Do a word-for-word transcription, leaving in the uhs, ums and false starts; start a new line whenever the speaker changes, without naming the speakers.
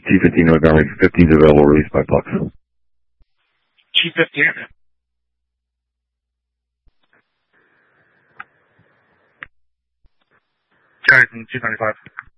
T fifteen Montgomery, fifteen's available, released by Pucks.
T fifteen. Carrington, two ninety-five.